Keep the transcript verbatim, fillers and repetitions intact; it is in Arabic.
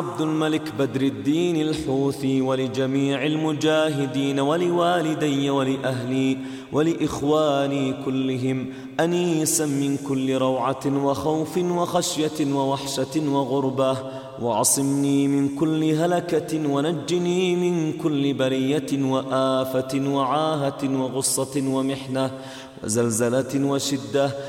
عبد الملك بدر الدين الحوثي، ولجميع المجاهدين، ولوالدي ولأهلي ولإخواني كلهم أنيسا من كل روعة وخوف وخشية ووحشة وغربة، وعصمني من كل هلكة، ونجني من كل برية وآفة وعاهة وغصة ومحنة وزلزلة وشدة،